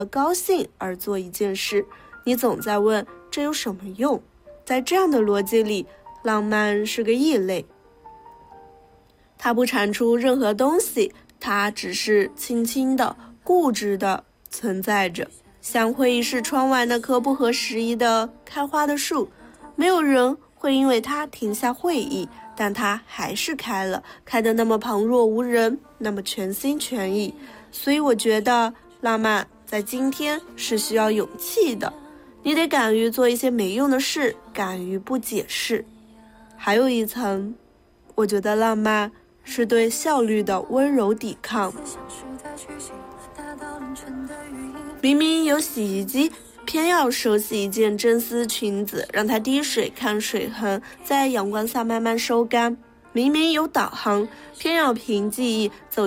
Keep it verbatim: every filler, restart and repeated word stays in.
高兴而做一件事，你总在问这有什么用？在这样的逻辑里，浪漫是个异类。它不产出任何东西，它只是轻轻的、固执的存在着，像会议室窗外那棵不合时宜的开花的树，没有人会因为它停下会议，但它还是开了，开得那么旁若无人，那么全心全意。所以我觉得浪漫在今天是需要勇气的，你得敢于做一些没用的事，敢于不解释。还有一层，我觉得浪漫是对效率的温柔抵抗。明明有洗衣机，偏要手洗一件真丝裙子，让它滴水看水痕，在阳光下慢慢收干。明明有导航，偏要凭记忆走